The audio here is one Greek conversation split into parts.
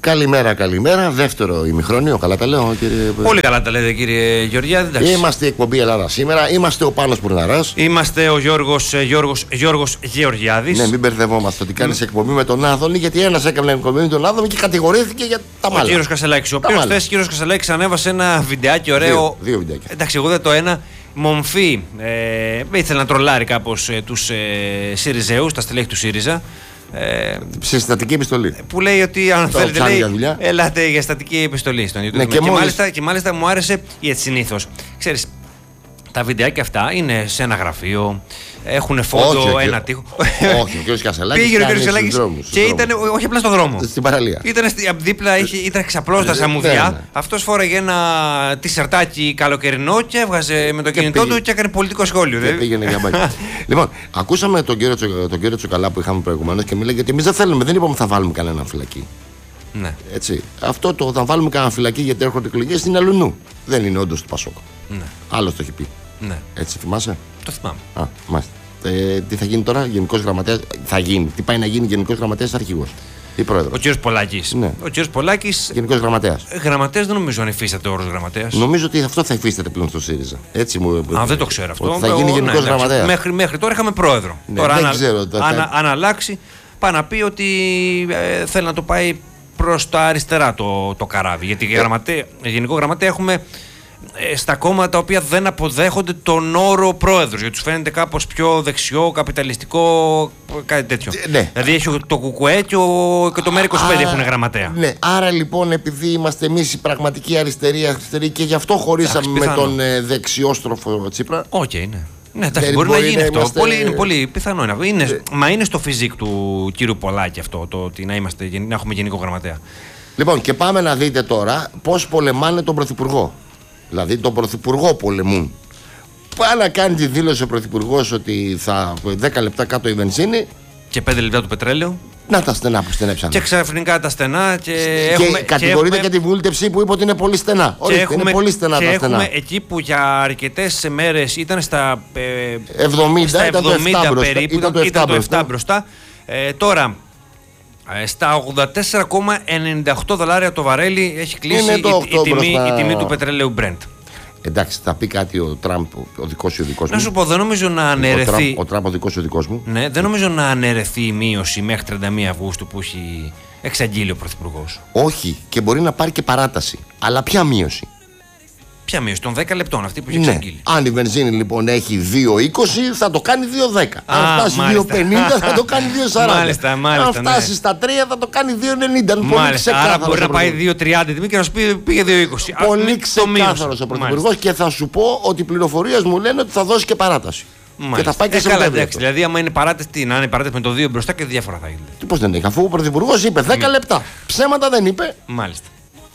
Καλημέρα, καλημέρα. Δεύτερο ημιχρόνιο. Καλά τα λέω, κύριε. Πολύ καλά τα λέτε, κύριε Γεωργιάδη. Είμαστε η εκπομπή Ελλάδα σήμερα. Είμαστε ο Πάνος Πουρναράς. Είμαστε ο Γιώργος Γεωργιάδης. Ναι, μην μπερδευόμαστε ότι κάνεις εκπομπή με τον Άδωνη, γιατί ένας έκανε εκπομπή με τον Άδωνη και κατηγορήθηκε για τα μάλλα. Ο κύριος Κασελάκης. Ο οποίος χθες κύριος Κασελάκης ανέβασε ένα βιντεάκι ωραίο. Δύο βιντεάκια. Εντάξει, εγώ δεν το ένα. Μομφή. Ήθελε να τρολάρει κάπως τους ΣΥΡΙΖΕΟΥς, τα στελέχη του ΣΥΡΙΖΑ. Συστατική επιστολή. Που λέει ότι αν θέλετε, λέει, ελάτε για στατική επιστολή στον YouTube. Ναι, και μάλιστα μου άρεσε γιατί συνήθως. Ξέρεις, τα βιντεάκια αυτά είναι σε ένα γραφείο, έχουν φόντο, ένα τείχο. Όχι, ο κ. Κασελάκης πήγε ο κ. Κασελάκης και ήταν, όχι απλά στον δρόμο. Στην παραλία. Ήταν δίπλα, ήταν ξαπλώστα σαν μουδιά. Αυτός φόραγε ένα τισερτάκι καλοκαιρινό και έβγαζε με το κινητό του και έκανε πολιτικό σχόλιο. Και πήγαινε για μπάκι. Λοιπόν, ακούσαμε τον κύριο Τσουκαλά που είχαμε προηγουμένως και μίλαγε ότι εμείς δεν θέλουμε, δεν είπαμε θα βάλουμε κανέναν φυλακή. Ναι. Έτσι. Αυτό το θα βάλουμε κανένα φυλακή γιατί έρχονται εκλογές είναι αλλουνού. Δεν είναι όντως του Πασόκ. Ναι. Άλλος το έχει πει. Ναι. Έτσι, θυμάσαι. Το θυμάμαι. Μάλιστα. Τι θα γίνει τώρα, Γενικός Γραμματέας. Θα γίνει. Τι πάει να γίνει Γενικός Γραμματέας, αρχηγός ή πρόεδρος. Ο κύριος Πολάκης. Ναι. Ο κύριος Πολάκης. Γενικός Γραμματέας. Γραμματέας δεν νομίζω αν υφίσταται ο όρος γραμματέας. Νομίζω ότι αυτό θα υφίσταται πλέον στο ΣΥΡΙΖΑ. Έτσι μου. Δεν το ξέρω αυτό. Θα γίνει Γενικός Γραμματέας. Μέχρι τώρα είχαμε πρόεδρο. Ναι, τώρα δεν ξέρω. Αν αλλάξει, πάει να πει ότι θέλει να το πάει προς τα αριστερά το καράβι. Γιατί Γενικό Γραμματέα έχουμε στα κόμματα τα οποία δεν αποδέχονται τον όρο πρόεδρος. Γιατί τους φαίνεται κάπως πιο δεξιό, καπιταλιστικό, κάτι τέτοιο. Ναι. Δηλαδή έχει το ΚΚΕ και το ΜΕΡΑ25 έχουν γραμματέα. Ναι, άρα λοιπόν επειδή είμαστε εμείς οι πραγματικοί αριστεροί και γι' αυτό χωρίσαμε με τον δεξιόστροφο Τσίπρα. Ναι. Ναι, εντάξει, μπορεί να γίνει αυτό. Είναι πολύ πιθανό. Μα είναι στο φυσικ του κύριου Πολάκη αυτό, το ότι να έχουμε γενικό γραμματέα. Λοιπόν, και πάμε να δείτε τώρα πώς πολεμάνε τον Πρωθυπουργό. Δηλαδή τον Πρωθυπουργό πολεμούν. Πάει να κάνει τη δήλωση ο Πρωθυπουργός ότι θα 10 λεπτά κάτω η βενζίνη. Και 5 λεπτά το πετρέλαιο. Να τα στενά που στενέψαν. Και ξαφνικά τα στενά. Και κατηγορείται και τη βούλτευση που είπε ότι είναι πολύ στενά. Ορίστε, είναι πολύ στενά τα στενά. Έχουμε εκεί που για αρκετές μέρες ήταν στα 70, ήταν 70 περίπου. Ήταν το 7 μπροστά. Τώρα στα $84,98 το βαρέλι έχει κλείσει η τιμή του πετρελαίου Brent. Εντάξει, θα πει κάτι ο Τραμπ, ο δικός σου ο δικός μου. Να σου πω, δεν νομίζω να αναιρεθεί. Ο Τραμπ ο δικός σου ο δικός μου. Ναι, δεν νομίζω να αναιρεθεί η μείωση μέχρι 31 Αυγούστου που έχει εξαγγείλει ο Πρωθυπουργός. Όχι, και μπορεί να πάρει και παράταση. Αλλά ποια μείωση? Ποια μείωση? Των 10 λεπτών, αυτή που έχει εξαγγείλει. Αν η βενζίνη λοιπόν έχει 2,20 θα το κάνει 2,10. Αν φτάσει 2,50 θα το κάνει 2,40. Αν φτάσει στα 3 θα το κάνει 2,90. Μάλιστα. Άρα μπορεί να πάει 2,30 τιμή και να σου πει πήγε 2,20. Πολύ ξεκάθαρος ο Πρωθυπουργός και θα σου πω ότι οι πληροφορίες μου λένε ότι θα δώσει και παράταση. Μάλιστα. Και θα πάει και σε καλά, εντάξει. Δηλαδή, άμα είναι παράταση, να είναι παράταση με το 2 μπροστά και διάφορα θα γίνεται. Πώς δεν έχει, αφού ο Πρωθυπουργός είπε 10 λεπτά. Ψέματα δεν είπε. Μάλιστα.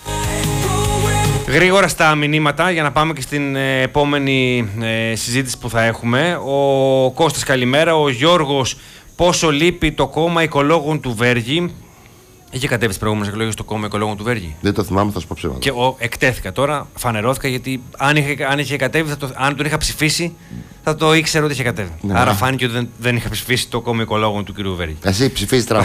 Γρήγορα στα μηνύματα για να πάμε και στην επόμενη συζήτηση που θα έχουμε. Ο Κώστας, καλημέρα. Ο Γιώργος, πόσο λείπει το κόμμα οικολόγων του Βέργη. Είχε κατέβει τις προηγούμενες εκλογές το κόμμα οικολόγων του Βέργη. Δεν το θυμάμαι, θα σου πω ψέματα. Και εκτέθηκα τώρα, φανερώθηκα γιατί αν είχε κατέβει, αν τον είχα ψηφίσει, θα το ήξερα ότι είχε κατέβει. Ναι. Άρα φάνηκε ότι δεν είχα ψηφίσει το κόμμα οικολόγων του κ. Βέργη. Εσύ ψηφίζεις Τραμπ.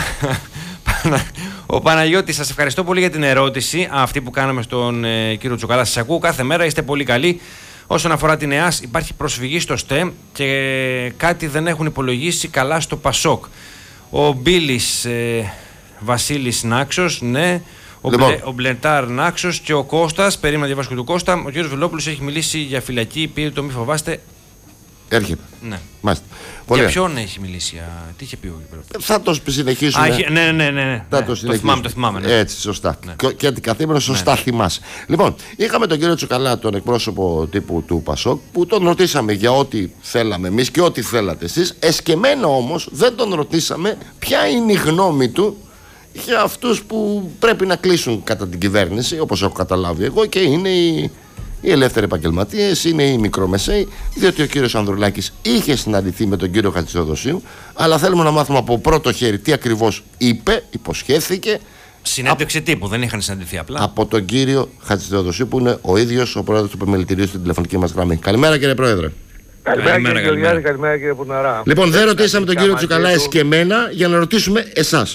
Ο Παναγιώτης, σας ευχαριστώ πολύ για την ερώτηση αυτή που κάναμε στον κύριο Τσουκαλά. Σας ακούω κάθε μέρα, είστε πολύ καλοί. Όσον αφορά την ΕΑΣ, υπάρχει προσφυγή στο ΣΤΕ και κάτι δεν έχουν υπολογίσει καλά στο ΠΑΣΟΚ. Ο Μπίλης Βασίλης Νάξος, ναι. Ο Μπλεντάρ Νάξος και ο Κώστας, περίμενα διαβάσω και του Κώστα. Ο κύριος Βελόπουλος έχει μιλήσει για φυλακή, πήρε το μη φοβάστε. Έρχεται. Ναι. Μάλιστα. Για ποιον έχει μιλήσει, τι είχε πει ο Βελόπουλος? Θα το συνεχίσουμε. Ναι. Το θυμάμαι. Ναι. Έτσι, σωστά. Ναι. Και αντικαθήμενο, σωστά θυμάσαι. Λοιπόν, είχαμε τον κύριο Τσουκαλά, τον εκπρόσωπο τύπου του ΠΑΣΟΚ, που τον ρωτήσαμε για ό,τι θέλαμε εμείς και ό,τι θέλατε εσείς. Εσκεμμένα όμως δεν τον ρωτήσαμε ποια είναι η γνώμη του για αυτούς που πρέπει να κλείσουν κατά την κυβέρνηση, όπως έχω καταλάβει εγώ, και είναι οι ελεύθεροι επαγγελματίες, είναι οι μικρομεσαίοι, διότι ο κύριος Ανδρουλάκης είχε συναντηθεί με τον κύριο Χατζηθεοδοσίου, αλλά θέλουμε να μάθουμε από πρώτο χέρι τι ακριβώς είπε, υποσχέθηκε. Συνέντευξη τύπου, δεν είχαν συναντηθεί απλά. Από τον κύριο Χατζηθεοδοσίου, που είναι ο ίδιος ο πρόεδρος του επιμελητηρίου στην τηλεφωνική μας γραμμή. Καλημέρα, κύριε Πρόεδρε. Καλημέρα κύριε Γεωργιάδη, καλημέρα κύριε Πουναρά. Λοιπόν, δεν ρωτήσαμε τον κύριο Τσουκαλά εσκεμμένα για να ρωτήσουμε εσάς.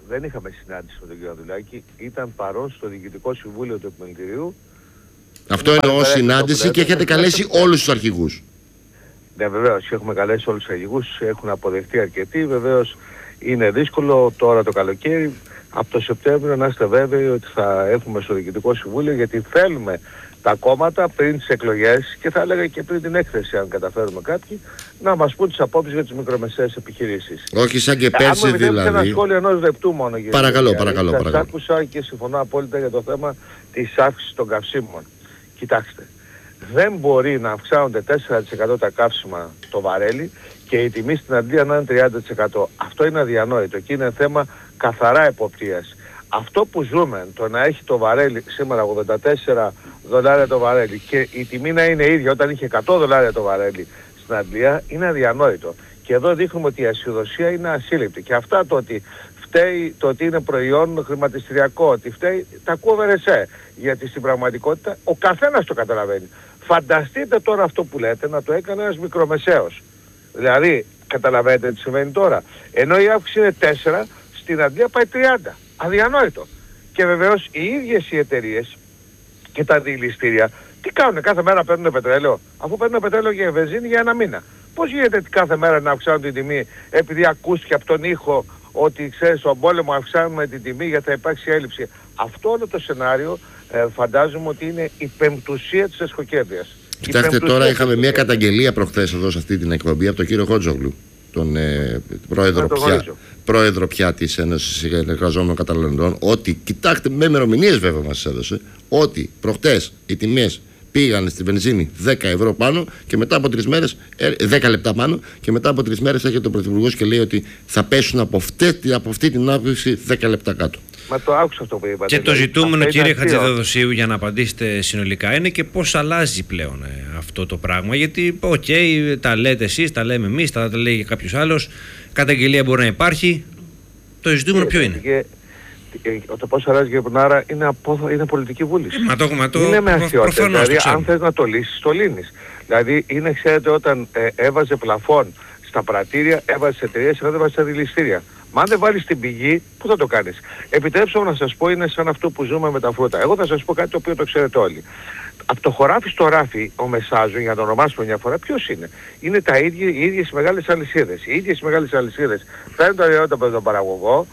δεν είχαμε συνάντηση με τον κύριο Ανδρουλάκη, ήταν παρόν στο Διοικητικό Συμβούλιο του Επιμελητηρίου. Αυτό εννοώ συνάντηση και έχετε καλέσει όλους τους αρχηγούς. Ναι, βεβαίως, έχουμε καλέσει όλους τους αρχηγούς, έχουν αποδεχτεί αρκετοί. Βεβαίως είναι δύσκολο τώρα το καλοκαίρι, από το Σεπτέμβριο να είστε βέβαιοι ότι θα έχουμε στο Διοικητικό Συμβούλιο, γιατί θέλουμε τα κόμματα πριν τις εκλογές και θα έλεγα και πριν την έκθεση, αν καταφέρουμε κάποιοι, να μας πούν τις απόψεις για τις μικρομεσαίες επιχειρήσεις. Όχι σαν και πέρσι δηλαδή. Ένα σχόλιο ενός λεπτού μόνο. Παρακαλώ. Σας άκουσα και συμφωνώ απόλυτα για το θέμα της αύξησης των καυσίμων. Κοιτάξτε, δεν μπορεί να αυξάνονται 4% τα καύσιμα το βαρέλι και η τιμή στην Αγγλία να είναι 30%. Αυτό είναι αδιανόητο και είναι θέμα καθαρά εποπτείας. Αυτό που ζούμε, το να έχει το βαρέλι σήμερα $84 το βαρέλι και η τιμή να είναι ίδια όταν είχε $100 το βαρέλι στην Αγγλία, είναι αδιανόητο. Και εδώ δείχνουμε ότι η αισιοδοξία είναι ασύλληπτη. Και αυτά το ότι φταίει το ότι είναι προϊόν χρηματιστηριακό, ότι φταίει, τα ακούω βερεσέ. Γιατί στην πραγματικότητα ο καθένας το καταλαβαίνει. Φανταστείτε τώρα αυτό που λέτε να το έκανε ένας μικρομεσαίος. Δηλαδή, καταλαβαίνετε τι σημαίνει τώρα. Ενώ η αύξηση είναι 4, στην Αγγλία πάει 30. Αδιανόητο. Και βεβαίως οι ίδιες οι εταιρείες και τα διελιστήρια τι κάνουν, κάθε μέρα παίρνουν πετρέλαιο. Αφού παίρνουν πετρέλαιο για βενζίνη για ένα μήνα. Πώς γίνεται κάθε μέρα να αυξάνουν την τιμή επειδή ακούστηκε από τον ήχο ότι ξέρεις στον πόλεμο αυξάνουμε την τιμή γιατί θα υπάρξει έλλειψη. Αυτό όλο το σενάριο φαντάζομαι ότι είναι η πεμπτουσία της εσχοκέρδειας. Κοιτάξτε, τώρα είχαμε μια καταγγελία προχθές εδώ σε αυτή την εκπομπή από τον κύριο Χότζογλου, τον πρόεδρο πια της Ένωσης Εργαζόμενων Καταναλωτών, ότι, κοιτάξτε, με ημερομηνίες βέβαια μας έδωσε, ότι προχτές οι τιμές πήγαν στη βενζίνη 10 ευρώ πάνω και μετά από 3 μέρες, 10 λεπτά πάνω, και μετά από 3 μέρες έρχεται ο Πρωθυπουργός και λέει ότι θα πέσουν από αυτή την άποψη 10 λεπτά κάτω. Μα το άκουσα αυτό που είπατε. Και το ζητούμενο, κύριε Χατζηδοδοσίου, για να απαντήσετε συνολικά, είναι και πώς αλλάζει πλέον αυτό το πράγμα. Γιατί, τα λέτε εσείς, τα λέμε εμείς, τα λέει και κάποιος άλλος. Καταγγελία μπορεί να υπάρχει. Το ζητούμενο ποιο είναι? Το πώς αλλάζει, κύριε Πουνάρα, είναι πολιτική βούληση. Είναι με αξιότητα. Δηλαδή, αν θες να το λύσεις, το λύνεις. Δηλαδή, είναι, ξέρετε, όταν έβαζε πλαφόν στα πρατήρια, έβαζε σε εταιρείες, έβαζε σε δηληστήρια. Μα αν δεν βάλεις την πηγή, πού θα το κάνεις? Επιτρέψτε μου να σας πω, είναι σαν αυτό που ζούμε με τα φρούτα. Εγώ θα σας πω κάτι το οποίο το ξέρετε όλοι. Από το χωράφι στο ράφι, ο μεσάζων, για να το ονομάσουμε μια φορά, ποιος είναι? Είναι οι ίδιες μεγάλες αλυσίδες. Οι ίδιες μεγάλες αλυσίδες φέρνουν τα προϊόντα από τον παραγωγό,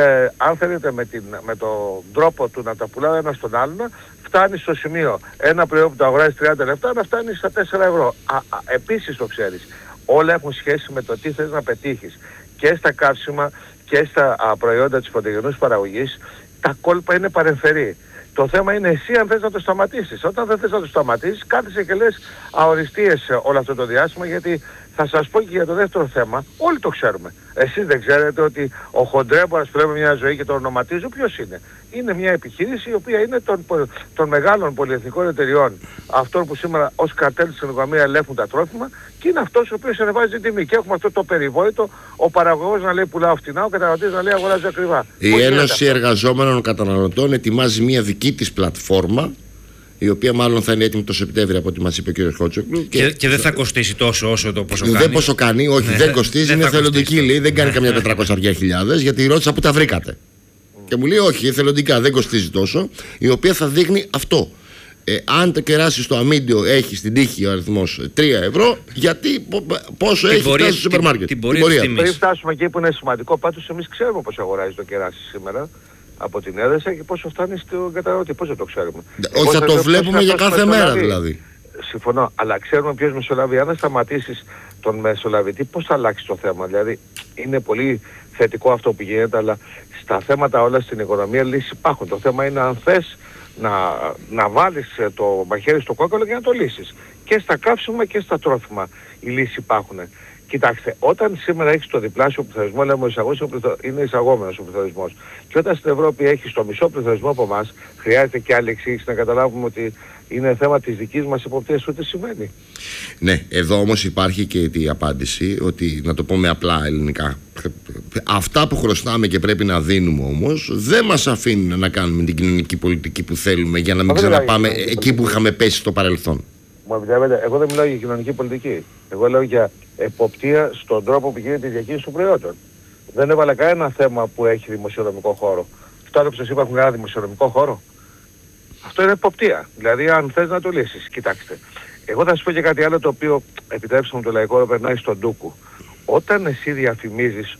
αν θέλετε με τον τρόπο του να τα πουλάει ένα στον άλλον, φτάνει στο σημείο ένα προϊόν που το αγοράζει 30 λεπτά να φτάνει στα 4 ευρώ. Επίσης το ξέρεις. Όλα έχουν σχέση με το τι θες να πετύχεις. Και στα καύσιμα και στα προϊόντα της πρωτογενούς παραγωγής, τα κόλπα είναι παρεμφερή. Το θέμα είναι εσύ αν θες να το σταματήσεις. Όταν δεν θες να το σταματήσεις, κάθεσαι και λες αοριστείες όλο αυτό το διάστημα, γιατί θα σας πω και για το δεύτερο θέμα, όλοι το ξέρουμε. Εσείς δεν ξέρετε ότι ο χοντρέμπορας που λέμε μια ζωή και τον ονοματίζω, ποιος είναι? Είναι μια επιχείρηση η οποία είναι των μεγάλων πολυεθνικών εταιριών, αυτών που σήμερα ως καρτέλ στην οικονομία ελέγχουν τα τρόφιμα, και είναι αυτός ο οποίος ανεβάζει την τιμή. Και έχουμε αυτό το περιβόητο, ο παραγωγός να λέει πουλάω φτηνά, ο καταναλωτής να λέει αγοράζει ακριβά. Η Ένωση Εργαζόμενων Καταναλωτών ετοιμάζει μια δική της πλατφόρμα, η οποία μάλλον θα είναι έτοιμη το Σεπτέμβριο από ό,τι μας είπε ο κ. Χότσογλου. Και δεν θα κοστίσει τόσο όσο το πόσο κάνει. Δεν πόσο κάνει, όχι, δεν κοστίζει, είναι εθελοντική, λέει, δεν κάνει καμιά 400.000, γιατί ρώτησα που τα βρήκατε. Και μου λέει όχι, εθελοντικά δεν κοστίζει τόσο, η οποία θα δείχνει αυτό. Αν το κεράσει στο αμίντιο έχει στην τύχη ο αριθμός 3 ευρώ, γιατί πόσο έχει φτάσει στο σούπερ μάρκετ. Την πορεία. Πριν φτάσουμε εκεί που είναι σημαντικό, πάντως εμείς ξέρουμε πώς αγοράζει το κεράσι σήμερα από την έδεσα και πόσο φτάνει στον καταναλωτή. Πώς δεν το ξέρουμε? Όχι, θα το βλέπουμε για κάθε μέρα δηλαδή. Συμφωνώ, αλλά ξέρουμε ποιος μεσολαβεί. Αν δεν σταματήσεις τον μεσολαβητή, πώς θα αλλάξει το θέμα? Δηλαδή είναι πολύ θετικό αυτό που γίνεται, αλλά στα θέματα όλα στην οικονομία λύσεις υπάρχουν. Το θέμα είναι αν θες να βάλεις το μαχαίρι στο κόκκαλο και να το λύσεις. Και στα καύσιμα και στα τρόφιμα οι λύσεις υπάρχουν. Κοιτάξτε, όταν σήμερα έχεις το διπλάσιο πληθωρισμό, λέμε είναι εισαγόμενος ο πληθωρισμός. Και όταν στην Ευρώπη έχεις το μισό πληθωρισμό από εμάς, χρειάζεται και άλλη εξήγηση να καταλάβουμε ότι είναι θέμα της δικής μας εποπτείας, ούτε σημαίνει. Ναι, εδώ όμως υπάρχει και η απάντηση, ότι να το πούμε απλά ελληνικά. Αυτά που χρωστάμε και πρέπει να δίνουμε όμως, δεν μας αφήνουν να κάνουμε την κοινωνική πολιτική που θέλουμε για να μην ξαναπάμε εκεί που είχαμε πέσει στο παρελθόν. Μου επιτρέπετε, εγώ δεν μιλάω για κοινωνική πολιτική. Εγώ λέω για εποπτεία στον τρόπο που γίνεται η διακίνηση των προϊόντων. Δεν έβαλε κανένα θέμα που έχει δημοσιονομικό χώρο. Τώρα που σας είπα έχουν κανένα δημοσιονομικό χώρο. Αυτό είναι εποπτεία. Δηλαδή αν θες να το λύσεις. Κοιτάξτε. Εγώ θα σας πω και κάτι άλλο το οποίο επιτρέψτε μου το λαϊκό περνάει στον ντούκου. Όταν εσύ διαφημίζεις